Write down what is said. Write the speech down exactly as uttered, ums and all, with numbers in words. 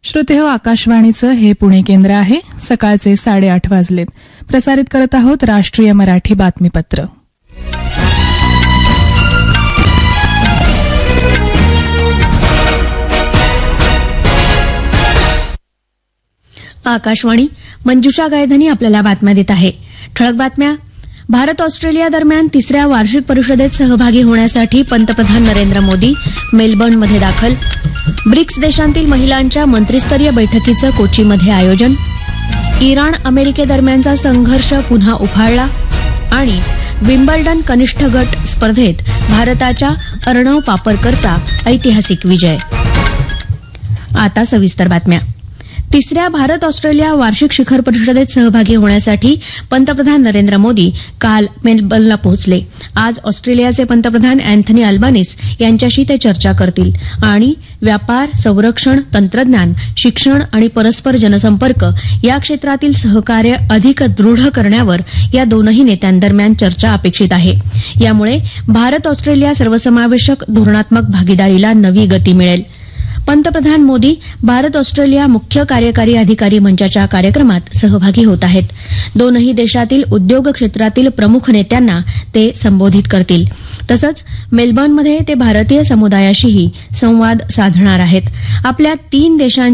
श्रोते हो, आकाशवाणीचं हे पुणे केंद्र आहे. सकाळचे साडेआठ वाजलेत. प्रसारित करत आहोत राष्ट्रीय मराठी बातमीपत्र. आकाशवाणी. मंजुषा गायधनी आपल्याला बातम्या देत आहे. ठळक बातम्या. भारत ऑस्ट्रेलिया दरम्यान तिसऱ्या वार्षिक परिषदेत सहभागी होण्यासाठी पंतप्रधान नरेंद्र मोदी मेलबर्नमध्ये दाखल. ब्रिक्स देशांतील महिलांच्या मंत्रिस्तरीय बैठकीचं कोचीमध्ये आयोजन. इराण अमेरिकेदरम्यानचा संघर्ष पुन्हा उफाळला. आणि विम्बल्डन कनिष्ठ गट स्पर्धेत भारताच्या अर्णव पापरकरचा ऐतिहासिक विजय. आता सविस्तर बातम्या. तिसऱ्या भारत ऑस्ट्रेलिया वार्षिक शिखर परिषदेत सहभागी होण्यासाठी पंतप्रधान नरेंद्र मोदी काल मेलबर्नला पोहोचले. आज ऑस्ट्रेलियाचे पंतप्रधान अँथनी अल्बानीस यांच्याशी ते चर्चा करतील आणि व्यापार, संरक्षण, तंत्रज्ञान, शिक्षण आणि परस्पर जनसंपर्क या क्षेत्रातील सहकार्य अधिक दृढ करण्यावर या दोनही नेत्यांदरम्यान चर्चा अपेक्षित आहे. यामुळे भारत ऑस्ट्रेलिया सर्वसमावेशक धोरणात्मक भागीदारीला नवी गती मिळेल. पंतप्रधान मोदी भारत ऑस्ट्रेलिया मुख्य कार्यकारी अधिकारी मंचाच्या कार्यक्रमात सहभागी होत आहेत. दोनही देशातील उद्योग क्षेत्रातील प्रमुख नेत्यांना ते संबोधित करतील. तसंच मेलबर्नमध्ये ते भारतीय समुदायाशीही संवाद साधणार आहेत. आपल्या तीन देशांच्या